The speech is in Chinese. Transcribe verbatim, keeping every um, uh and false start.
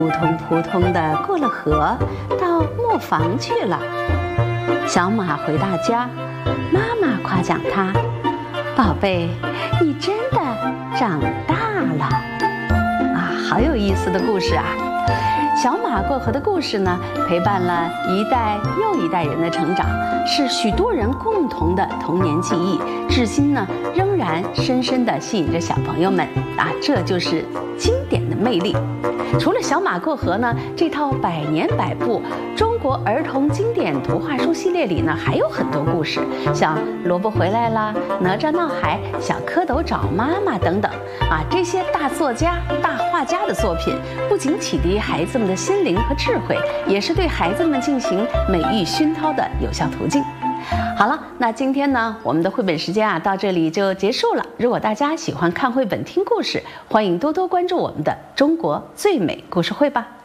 扑通扑通地过了河，到磨坊去了。小马回到家，妈妈夸奖他：“宝贝，你真的长大了。”啊，好有意思的故事啊！小马过河的故事呢，陪伴了一代又一代人的成长，是许多人共同的童年记忆，至今呢仍然深深地吸引着小朋友们啊！这就是经典的魅力。除了小马过河呢，这套百年百部中国儿童经典图画书系列里呢，还有很多故事，像萝卜回来啦、哪吒闹海、小蝌蚪找妈妈等等啊，这些大作家、大画家的作品，不仅启迪孩子们的心灵和智慧，也是对孩子们进行美育熏陶的有效途径。好了，那今天呢，我们的绘本时间啊，到这里就结束了。如果大家喜欢看绘本、听故事，欢迎多多关注我们的中国最美故事会吧。